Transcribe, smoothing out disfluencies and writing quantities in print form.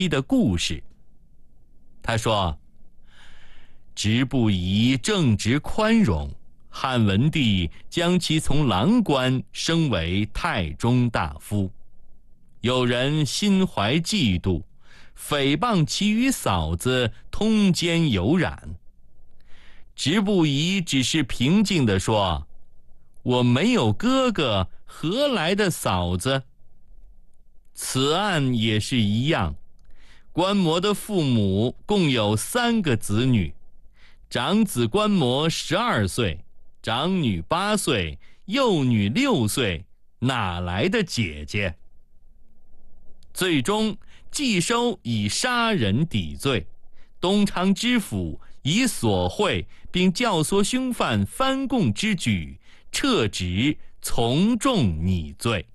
的故事。他说，直不疑正直宽容，汉文帝将其从郎官升为太中大夫。有人心怀嫉妒，诽谤其与嫂子通奸有染。直不疑只是平静地说，我没有哥哥，何来的嫂子？此案也是一样，观摩的父母共有3个子女，长子观摩12岁，长女8岁，幼女6岁，哪来的姐姐？最终既收以杀人抵罪，东昌知府以索贿并教唆凶犯翻供之举，撤职从重拟罪。